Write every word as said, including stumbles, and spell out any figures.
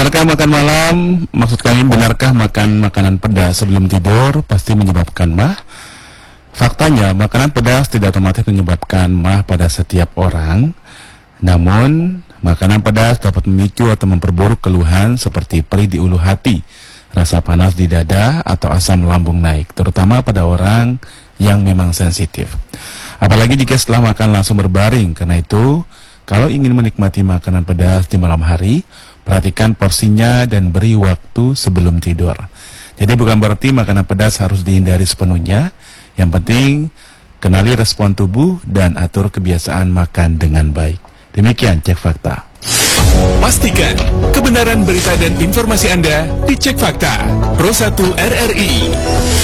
Benarkah makan malam, maksud kami benarkah makan makanan pedas sebelum tidur pasti menyebabkan mah? Faktanya, makanan pedas tidak otomatis menyebabkan mah pada setiap orang. Namun, makanan pedas dapat memicu atau memperburuk keluhan seperti perih di ulu hati, rasa panas di dada, atau asam lambung naik, terutama pada orang yang memang sensitif. Apalagi jika setelah makan langsung berbaring. Karena itu, kalau ingin menikmati makanan pedas di malam hari, perhatikan porsinya dan beri waktu sebelum tidur. Jadi bukan berarti makanan pedas harus dihindari sepenuhnya. Yang penting, kenali respon tubuh dan atur kebiasaan makan dengan baik. Demikian Cek Fakta. Pastikan kebenaran berita dan informasi Anda di Cek Fakta Pro satu R R I.